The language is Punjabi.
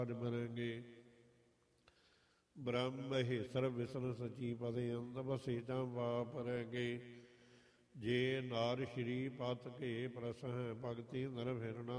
ਮਰੰਗੇ ਬ੍ਰਹਮ ਹੀ ਸਰਬ ਵਿਸ਼ਨ ਸਚੀ ਪਦੇ ਅੰਤ ਬਸੇ ਜਾਂ ਵਾਪਰਗੇ ਜੇ ਨਾਰ ਸ਼੍ਰੀ ਪਤ ਕੇ ਪ੍ਰਸਹ ਭਗਤੀ ਨਰ ਫਿਰਨਾ